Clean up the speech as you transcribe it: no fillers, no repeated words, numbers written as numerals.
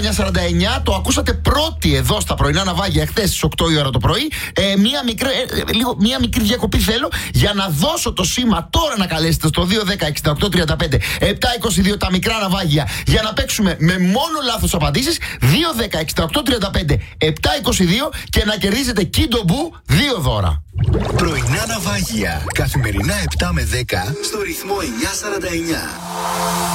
9.49, το ακούσατε πρώτοι εδώ στα πρωινά ναυάγια χθες στις 8 η ώρα το πρωί. Μία μικρή διακοπή θέλω για να δώσω το σήμα τώρα να καλέσετε στο 210-6835-722 τα μικρά ναυάγια για να παίξουμε με μόνο λάθος απαντήσεις. 210-6835-722 και να κερδίζετε Kindo-Boo 2 δώρα. Πρωινά ναυάγια. Καθημερινά 7 με 10 στο ρυθμό 949.